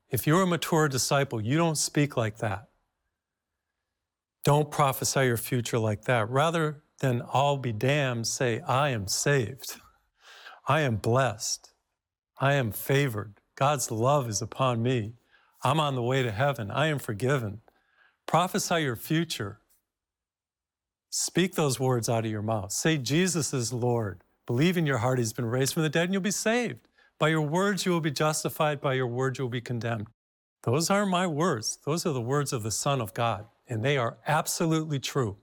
If you're a mature disciple, you don't speak like that. Don't prophesy your future like that. Rather than I'll be damned, say, I am saved. I am blessed. I am favored. God's love is upon me. I'm on the way to heaven. I am forgiven. Prophesy your future. Speak those words out of your mouth. Say, Jesus is Lord. Believe in your heart he's been raised from the dead and you'll be saved. By your words you will be justified. By your words you will be condemned. Those aren't my words. Those are the words of the Son of God, and they are absolutely true.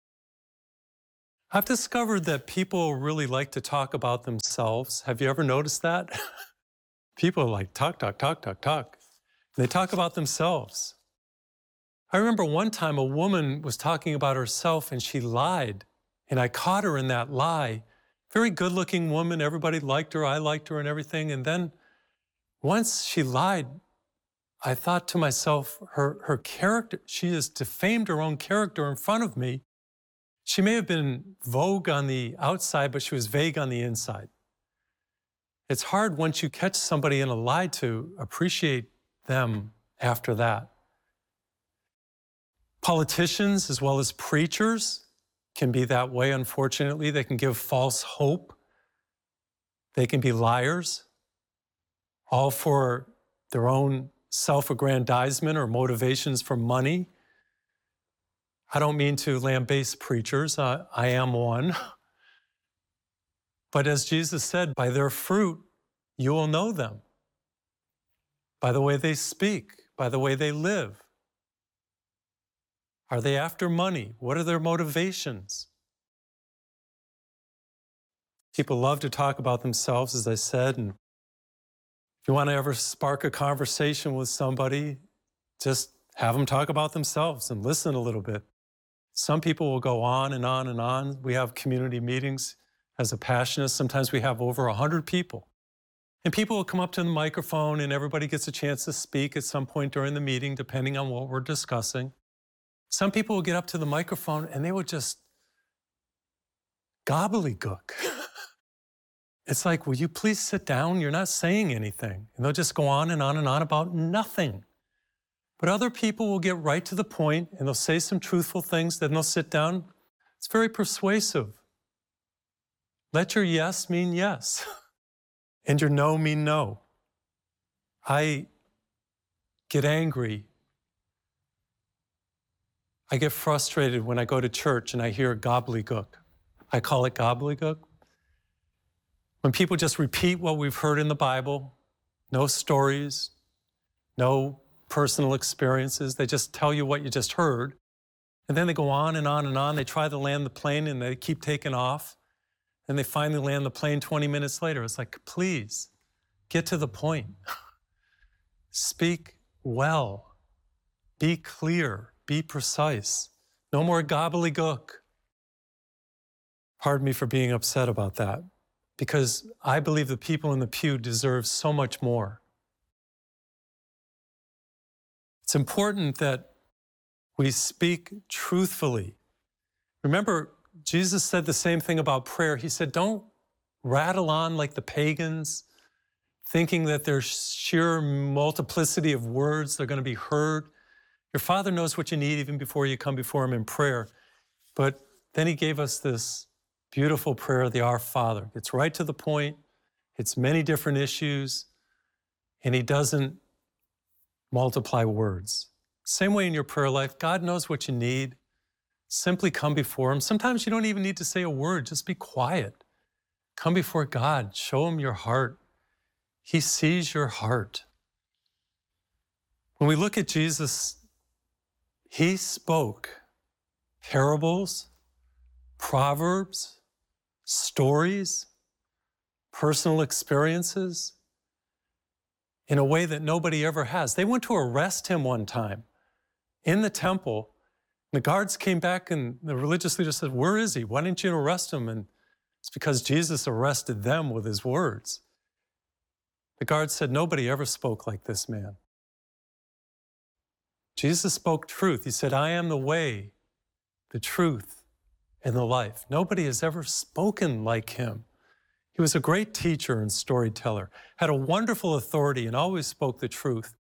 I've discovered that people really like to talk about themselves. Have you ever noticed that? People are like, talk, talk, talk, talk, talk. They talk about themselves. I remember one time a woman was talking about herself and she lied, and I caught her in that lie. Very good-looking woman, everybody liked her, I liked her and everything. And then once she lied, I thought to myself, her character, she has defamed her own character in front of me. She may have been vogue on the outside, but she was vague on the inside. It's hard once you catch somebody in a lie to appreciate them after that. Politicians, as well as preachers, can be that way, unfortunately. They can give false hope. They can be liars, all for their own self-aggrandizement or motivations for money. I don't mean to lambaste preachers. I am one. But as Jesus said, by their fruit, you will know them. By the way they speak, by the way they live. Are they after money? What are their motivations? People love to talk about themselves, as I said, and if you want to ever spark a conversation with somebody, just have them talk about themselves and listen a little bit. Some people will go on and on and on. We have community meetings as a Passionist. Sometimes we have over 100 people. And people will come up to the microphone and everybody gets a chance to speak at some point during the meeting, depending on what we're discussing. Some people will get up to the microphone and they will just gobbledygook. It's like, will you please sit down? You're not saying anything. And they'll just go on and on and on about nothing. But other people will get right to the point and they'll say some truthful things, then they'll sit down. It's very persuasive. Let your yes mean yes, and your no mean no. I get angry. I get frustrated when I go to church and I hear gobbledygook. I call it gobbledygook. When people just repeat what we've heard in the Bible, no stories, no personal experiences, they just tell you what you just heard. And then they go on and on and on. They try to land the plane and they keep taking off. And they finally land the plane 20 minutes later. It's like, please, get to the point. Speak well. Be clear. Be precise. No more gobbledygook. Pardon me for being upset about that, because I believe the people in the pew deserve so much more. It's important that we speak truthfully. Remember, Jesus said the same thing about prayer. He said, don't rattle on like the pagans, thinking that there's sheer multiplicity of words that are going to be heard. Your Father knows what you need even before you come before him in prayer. But then he gave us this beautiful prayer, the Our Father. It's right to the point. It's many different issues. And he doesn't multiply words. Same way in your prayer life, God knows what you need. Simply come before him. Sometimes you don't even need to say a word. Just be quiet. Come before God. Show him your heart. He sees your heart. When we look at Jesus, he spoke parables, proverbs, stories, personal experiences in a way that nobody ever has. They went to arrest him one time in the temple. The guards came back and the religious leader said, where is he? Why didn't you arrest him? And it's because Jesus arrested them with his words. The guards said, nobody ever spoke like this man. Jesus spoke truth. He said, I am the way, the truth, and the life. Nobody has ever spoken like him. He was a great teacher and storyteller, had a wonderful authority and always spoke the truth.